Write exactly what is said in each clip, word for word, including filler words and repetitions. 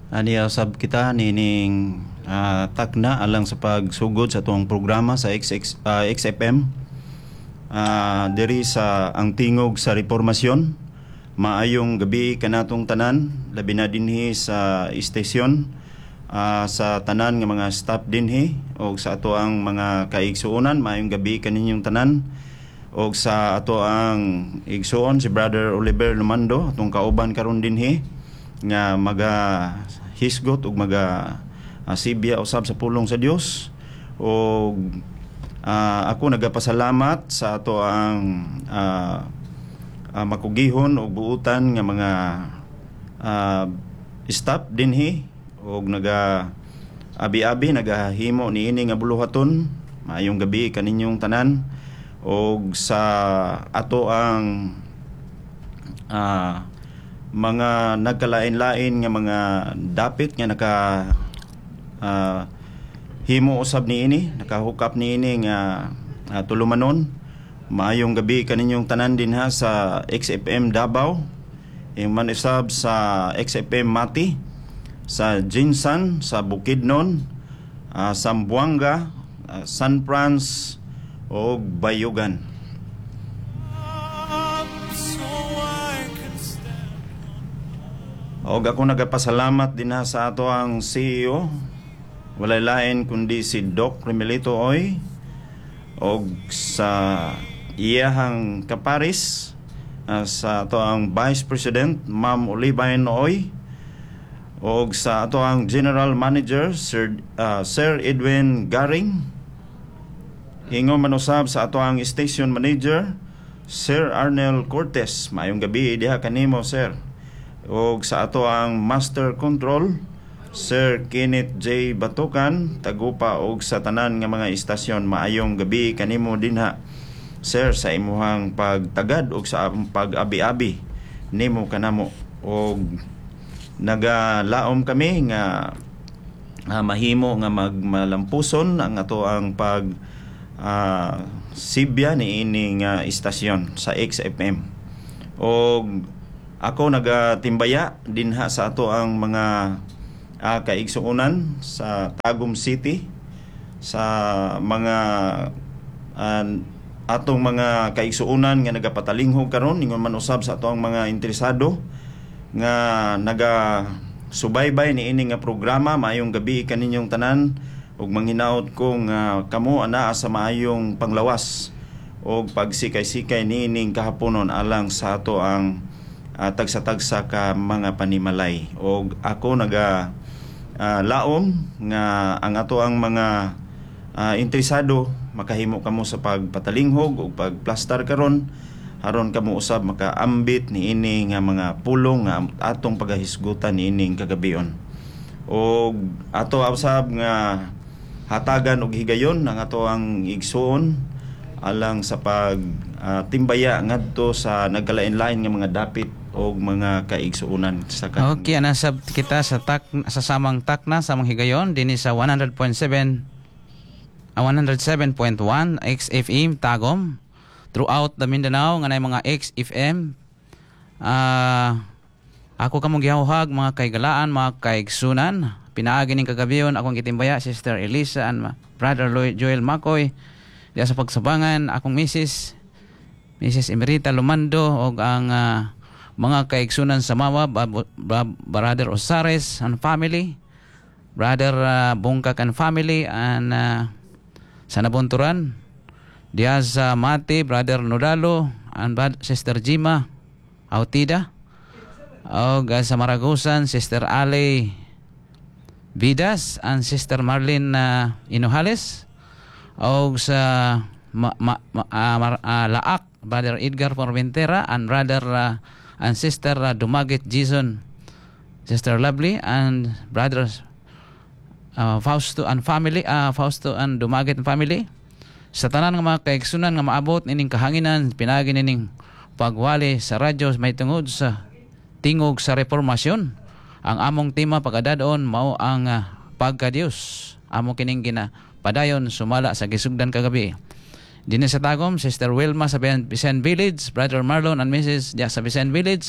Ani usab kita nining ah, takna alang sa pagsugod sa tuwang programa sa X X, ah, X F M ah, diri sa ang tingog sa reformasyon. Maayong gabi kanatong tanan, labi na dinhi sa istasyon, ah, sa tanan nga mga staff dinhi o sa ato ang mga kaigsuonan. Maayong gabi kaninyong tanan o sa ato ang igsuon si Brother Oliver Lumando atong kauban karon dinhi nga maga hisgot ug maga uh, sibya usab sa pulong sa Dios. O uh, ako nagapasalamat sa ato ang uh, uh, makugihon o buutan nga mga uh, staff dinhi og naga abi-abi nagahimo niini nga buluhaton. Maayong gabi kaninyong tanan og sa ato ang uh, mga nagkalain-lain nga mga dapit nga naka uh, himo usab niini, nakahukap niini nga uh, tulumanon. Maayong gabi kaninyong tanan din ha sa X F M Davao, yung man usab sa X F M Mati, sa Jinsan, sa Bukidnon, uh, Sambuanga, uh, San Franz o Bayugan. Og ako nagapasalamat din ha sa ato ang C E O, walay lain kundi si Doc Remelito Oy, og sa iyahang kaparis, uh, sa ato ang Vice President Ma'am Olivine Oy, og sa ato ang General Manager Sir, uh, Sir Edwin Garing. Ingon man usab sa ato ang Station Manager Sir Arnel Cortez. Maayong gabi diha kanimo sir. Og sa ato ang Master Control Sir Kenneth J. Batukan, tagupa og sa tanan nga mga istasyon. Maayong gabi kanimo dinha sir sa imuhang pagtagad og sa pag-abi-abi nimo kanamo. Og nagalaom kami nga uh, mahimo nga magmalampuson ang ato ang pag uh, sibya ni ining uh, istasyon sa X F M. Og ako nagatimbaya dinha sa ato ang mga uh, kaigsuonan sa Tagum City, sa mga uh, atong mga kaigsuonan nga nagapatalinghog karon, ingon man usab sa ato ang mga interesado nga naga subaybay ni ini nga programa. Maayong gabi kaninyong tanan ug manghinaot ko nga kamo anaa sa maayong panglawas og pagsikay-sikay niining kahaponon alang sa ato ang Uh, tagsa-tagsa ka mga panimalay. O ako naga uh, laom nga ang ato ang mga uh, interesado makahimo kamo sa pagpatalinghog o pagplastar karon haron kamo usab makaambit ni ini nga mga pulong nga atong pagahisgutan ni ining kagabion. O ato usab nga hatagan og higayon ang ato ang igsuon alang sa pag uh, timbaya ngadto sa nagkalain-lain nga mga dapit o mga kaigsuunan sa kanang. Okay, anasab kita sa tak sa samang takna samang higayon dinhi sa one hundred point seven uh, one oh seven point one X F M Tagum throughout the Mindanao nga nay mga X F M. Uh, ako kamong gihawhag mga kaigalaan, mga kaigsunan. Pinaagi ning kagabion akong gitimbaya Sister Elisa and Brother Lloyd Joel Makoy diya sa pagsabangan akong Missus Missus Emerita Lumando og ang uh, mga kaigsunan sa Mawa, Brother Osares and family, Brother uh, Bungkak and family, and uh, sa Nabunturan, diya sa Mati, Brother Nodalo, and Sister Jima Autida, o uh, sa Maragusan, Sister Ale Vidas, and Sister Marlene uh, Inuhales, o uh, sa ma, ma, ma, uh, uh, Laak, Brother Edgar Formentera, and Brother uh, and Sister uh, Dumagit Jason, Sister Lovely, and brothers uh, Fausto and family, uh, Fausto and Dumagit and family. Sa tanan nga mga kaigsunan nga maabot nining kahanginan, pinagi nining pagwali sa radyo may tungod sa tingog sa reformasyon. Ang among tema pagkadadon mao ang uh, pagka-Dios. Amo kining gina padayon sumala sa gisugdan kagabi. Dinhi sa Tagum, Sister Wilma sa Vicente Village, Brother Marlon and Missus Dia sa Vicente Village,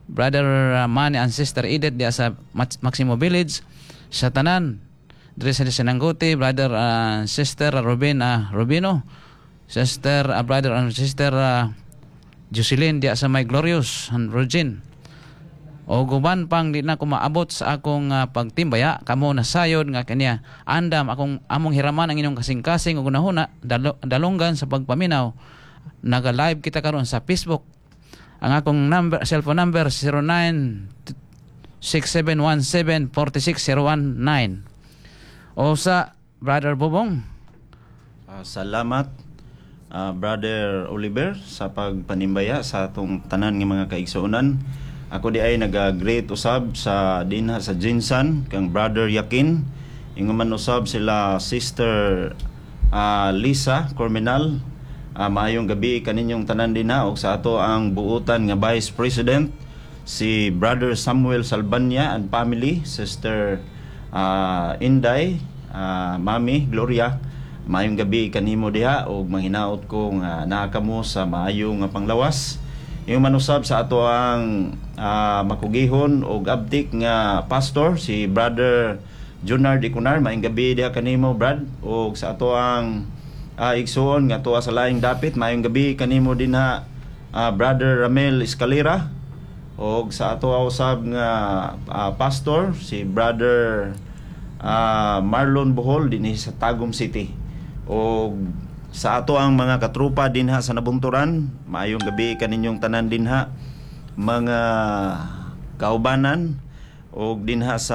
Brother uh, Manny and Sister Edith diya sa Max- Maximo Village, sa tanan diri sa Sinanguti, Brother uh, Sister Robin uh, Rubino, Sister uh, Brother and Sister uh, Jocelyn diya sa May Glorious and Virgin. O guban pang di na ko maabot sa akong uh, pagtimbaya, kamo nasayod nga kaniya andam akong among hiraman ang inyong kasing-kasing ug unahuna dalo, dalunggan sa pagpaminaw. Naga-live kita karon sa Facebook. Ang akong number, cellphone number zero nine six seven one seven four six zero one nine. O sa Brother Bobong. Ah, salamat ah, Brother Oliver sa pagpanimbaya sa atong tanan nga mga kaigsuonan. Ako di ay naga-great usab sa dinha sa Jinsan kang Brother Yakin. Ingon man usab sila Sister ah, Lisa Corminal. Ah, maayong gabi kaninyong tanan dinha og sa ato ang buutan nga Vice President si Brother Samuel Salbanya and family, Sister ah, Inday, ah, Mami Gloria. Maayong gabi kanimo diha og manghinaot ko nga naa kamo sa maayo nga panglawas. Yung manusab sa ato ang uh, makugihon o abdik nga pastor si Brother Junard Icunar. Maayong gabi diha kanimo Brad. O sa ato ang uh, igsuon nga tuwa sa laing dapit, maayong gabi kanimo din ha uh, Brother Ramel Escalera. O sa ato usab nga uh, pastor si Brother uh, Marlon Bohol din sa Tagum City. O sa ato ang mga katrupa dinha sa Nabunturan, maayong gabi kaninyong tanan dinha mga kaubanan o dinha sa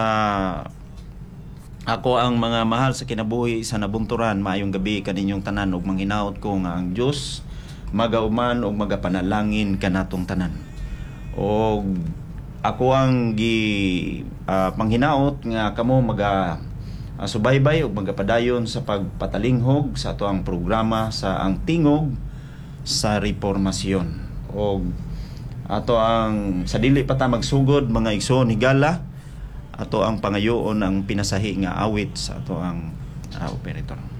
ako ang mga mahal sa kinabuhi sa Nabunturan. Maayong gabi kaninyong tanan ug manghinaot ko nga ang Dios magauman og magapanalangin kanatong tanan. O ako ang gi uh, panghinaot nga kamo maga Uh, subaybay ug magapadayon sa pagpatalinghog sa ato ang programa sa ang tingog sa reformasyon. Og ato ang sa dili pa ta magsugod mga igsoon higala, ato ang pangayoon ang pinasahi nga awit sa ato ang uh, operator.